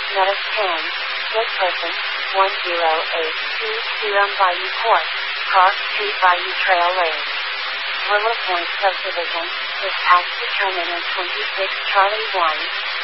Metis 10, Good Person, 10822 Bayou Court, Cross Street Bayou Trail Lane. Willow Point Subdivision, dispatch determinant 26 Charlie 1,